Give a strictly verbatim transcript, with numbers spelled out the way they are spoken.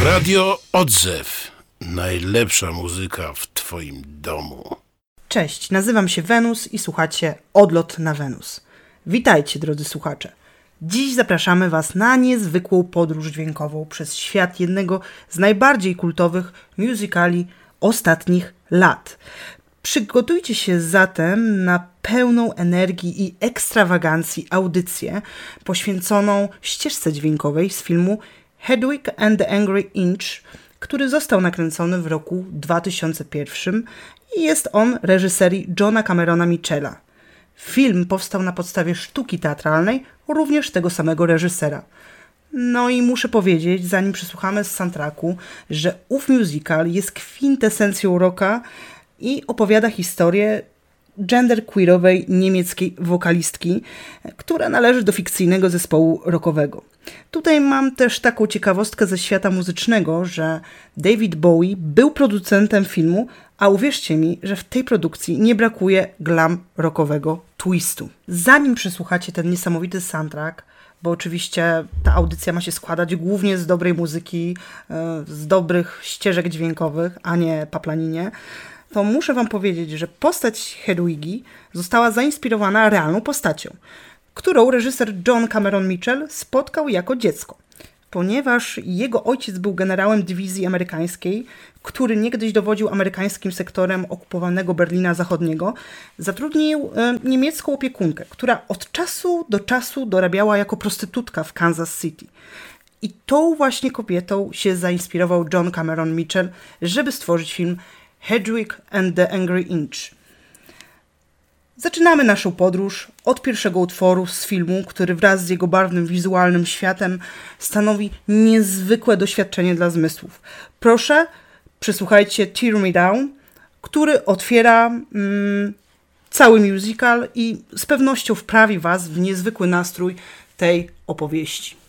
Radio Odzew. Najlepsza muzyka w twoim domu. Cześć, nazywam się Wenus i słuchacie Odlot na Wenus. Witajcie, drodzy słuchacze. Dziś zapraszamy Was na niezwykłą podróż dźwiękową przez świat jednego z najbardziej kultowych musicali ostatnich lat. Przygotujcie się zatem na pełną energii i ekstrawagancji audycję poświęconą ścieżce dźwiękowej z filmu Hedwig and the Angry Inch, który został nakręcony w roku dwa tysiące pierwszym i jest on reżyserii Johna Camerona Mitchella. Film powstał na podstawie sztuki teatralnej również tego samego reżysera. No i muszę powiedzieć, zanim przesłuchamy z soundtracku, że ów musical jest kwintesencją rocka i opowiada historię genderqueerowej niemieckiej wokalistki, która należy do fikcyjnego zespołu rockowego. Tutaj mam też taką ciekawostkę ze świata muzycznego, że David Bowie był producentem filmu, a uwierzcie mi, że w tej produkcji nie brakuje glam rockowego twistu. Zanim przesłuchacie ten niesamowity soundtrack, bo oczywiście ta audycja ma się składać głównie z dobrej muzyki, z dobrych ścieżek dźwiękowych, a nie paplaninie, to muszę Wam powiedzieć, że postać Hedwigi została zainspirowana realną postacią, którą reżyser John Cameron Mitchell spotkał jako dziecko. Ponieważ jego ojciec był generałem dywizji amerykańskiej, który niegdyś dowodził amerykańskim sektorem okupowanego Berlina Zachodniego, zatrudnił e, niemiecką opiekunkę, która od czasu do czasu dorabiała jako prostytutka w Kansas City. I tą właśnie kobietą się zainspirował John Cameron Mitchell, żeby stworzyć film Hedwig and the Angry Inch. Zaczynamy naszą podróż od pierwszego utworu z filmu, który wraz z jego barwnym, wizualnym światem stanowi niezwykłe doświadczenie dla zmysłów. Proszę, przysłuchajcie Tear Me Down, który otwiera mm, cały musical i z pewnością wprawi Was w niezwykły nastrój tej opowieści.